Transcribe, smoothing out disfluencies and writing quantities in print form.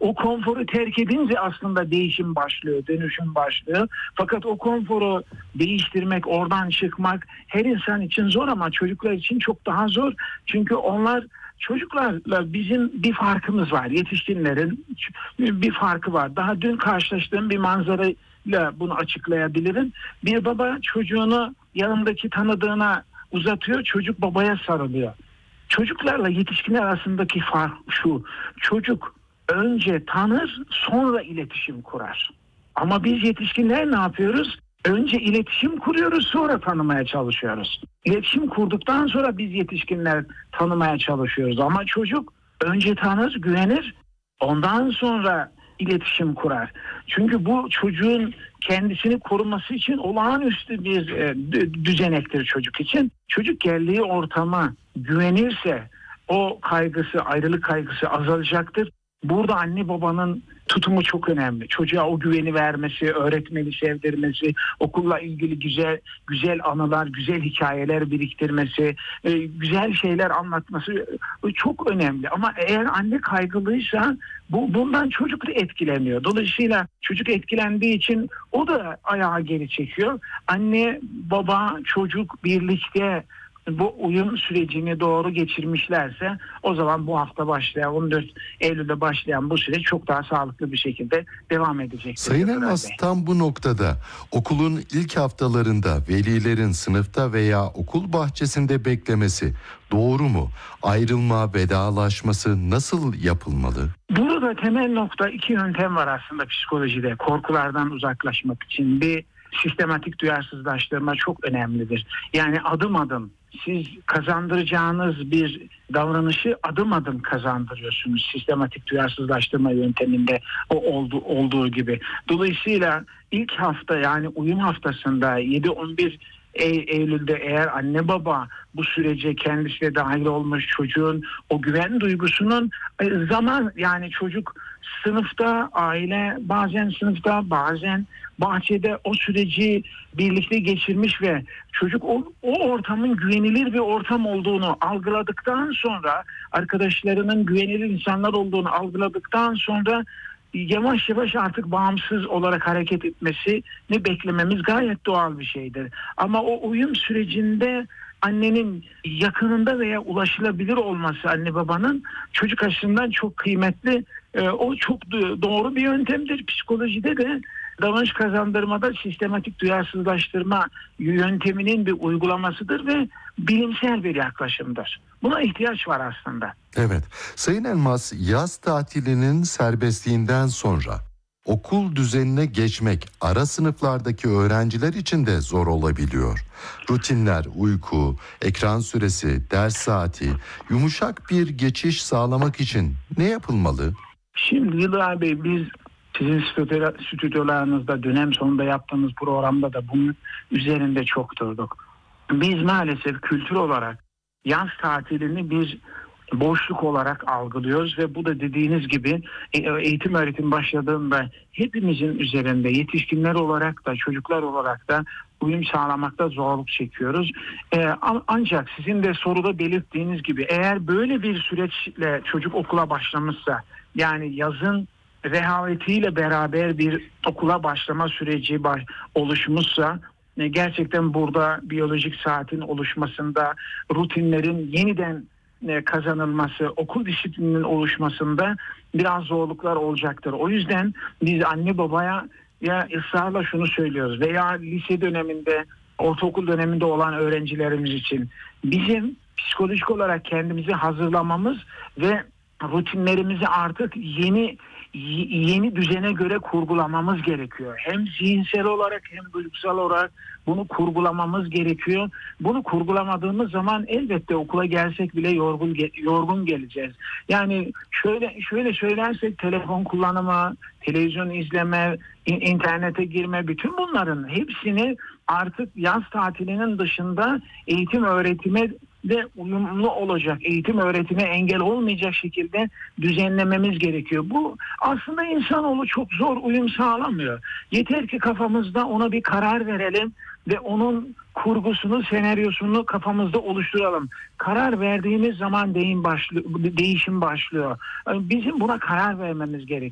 O konforu terk edince aslında değişim başlıyor, dönüşüm başlıyor. Fakat o konforu değiştirmek, oradan çıkmak her insan için zor ama çocuklar için çok daha zor. Çünkü çocuklarla bizim bir farkımız var. Yetişkinlerin bir farkı var. Daha dün karşılaştığım bir manzarayla bunu açıklayabilirim. Bir baba çocuğunu yanındaki tanıdığına uzatıyor, çocuk babaya sarılıyor. Çocuklarla yetişkinler arasındaki fark şu: çocuk önce tanır, sonra iletişim kurar. Ama biz yetişkinler ne yapıyoruz? Önce iletişim kuruyoruz, sonra tanımaya çalışıyoruz. İletişim kurduktan sonra biz yetişkinler tanımaya çalışıyoruz. Ama çocuk önce tanır, güvenir, ondan sonra iletişim kurar. Çünkü bu çocuğun kendisini koruması için olağanüstü bir düzenektir çocuk için. Çocuk geldiği ortama güvenirse o kaygısı, ayrılık kaygısı azalacaktır. Burada anne babanın tutumu çok önemli. Çocuğa o güveni vermesi, öğretmeni sevdirmesi, okulla ilgili güzel anılar, güzel hikayeler biriktirmesi, güzel şeyler anlatması çok önemli. Ama eğer anne kaygılıysa bundan çocuk da etkileniyor. Dolayısıyla çocuk etkilendiği için o da ayağı geri çekiyor. Anne, baba, çocuk birlikte bu uyum sürecini doğru geçirmişlerse o zaman bu hafta başlayan 14 Eylül'de başlayan bu süreç çok daha sağlıklı bir şekilde devam edecek. Sayın Elmas, tam bu noktada okulun ilk haftalarında velilerin sınıfta veya okul bahçesinde beklemesi doğru mu? Ayrılma, vedalaşması nasıl yapılmalı? Burada temel nokta, iki yöntem var aslında psikolojide. Korkulardan uzaklaşmak için bir sistematik duyarsızlaştırma çok önemlidir. Yani adım adım siz kazandıracağınız bir davranışı adım adım kazandırıyorsunuz sistematik duyarsızlaştırma yönteminde olduğu gibi. Dolayısıyla ilk hafta, yani uyum haftasında 7-11 Eylül'de eğer anne baba bu sürece kendisi de dahil olmuş, çocuğun o güven duygusunun zaman, yani çocuk sınıfta, aile bazen sınıfta, bazen bahçede o süreci birlikte geçirmiş ve çocuk o ortamın güvenilir bir ortam olduğunu algıladıktan sonra, arkadaşlarının güvenilir insanlar olduğunu algıladıktan sonra yavaş yavaş artık bağımsız olarak hareket etmesini beklememiz gayet doğal bir şeydir. Ama o uyum sürecinde annenin yakınında veya ulaşılabilir olması, anne babanın çocuk açısından çok kıymetli. O çok doğru bir yöntemdir. Psikolojide de davranış kazandırmada sistematik duyarsızlaştırma yönteminin bir uygulamasıdır ve bilimsel bir yaklaşımdır. Buna ihtiyaç var aslında. Evet. Sayın Elmas, yaz tatilinin serbestliğinden sonra okul düzenine geçmek ara sınıflardaki öğrenciler için de zor olabiliyor. Rutinler, uyku, ekran süresi, ders saati, yumuşak bir geçiş sağlamak için ne yapılmalı? Şimdi Yıldıray Bey, biz sizin stüdyolarınızda dönem sonunda yaptığımız programda da bunun üzerinde çok durduk. Biz maalesef kültür olarak yaz tatilini bir boşluk olarak algılıyoruz ve bu da dediğiniz gibi eğitim öğretim başladığında hepimizin üzerinde, yetişkinler olarak da çocuklar olarak da uyum sağlamakta zorluk çekiyoruz. Ancak sizin de soruda belirttiğiniz gibi eğer böyle bir süreçle çocuk okula başlamışsa, yani yazın rehavetiyle beraber bir okula başlama süreci oluşmuşsa, gerçekten burada biyolojik saatin oluşmasında, rutinlerin yeniden kazanılması, okul disiplininin oluşmasında biraz zorluklar olacaktır. O yüzden biz anne babaya ısrarla şunu söylüyoruz veya lise döneminde, ortaokul döneminde olan öğrencilerimiz için bizim psikolojik olarak kendimizi hazırlamamız ve rutinlerimizi artık yeni düzene göre kurgulamamız gerekiyor. Hem zihinsel olarak hem duygusal olarak bunu kurgulamamız gerekiyor. Bunu kurgulamadığımız zaman elbette okula gelsek bile yorgun geleceğiz. Yani şöyle söylersek, telefon kullanımı, televizyon izleme, internete girme, bütün bunların hepsini artık yaz tatilinin dışında eğitim öğretime de uyumlu olacak, eğitim öğretime engel olmayacak şekilde düzenlememiz gerekiyor. Bu aslında insanoğlu çok zor uyum sağlamıyor. Yeter ki kafamızda ona bir karar verelim ve onun kurgusunu, senaryosunu kafamızda oluşturalım. Karar verdiğimiz zaman değişim başlıyor. Bizim buna karar vermemiz gerekiyor.